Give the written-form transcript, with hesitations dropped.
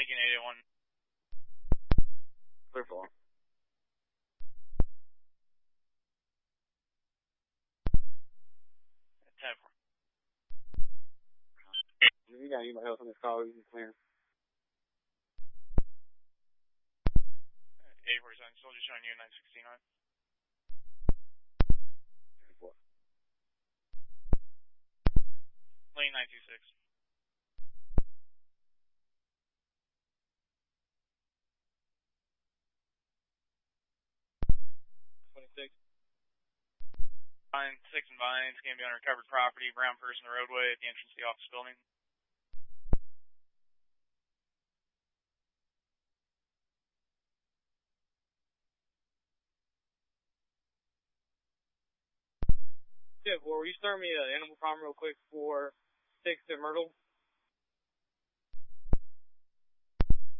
Lincoln 881. Clear for. 10-4. If you got anybody else on this call, you can clear. 847, still just showing you 969. 10-4. Lane 926. Vine 6 and Vines, going to be on recovered property, brown person in the roadway at the entrance to the office building. Yeah, well, will you start me an animal problem real quick for 6 at Myrtle?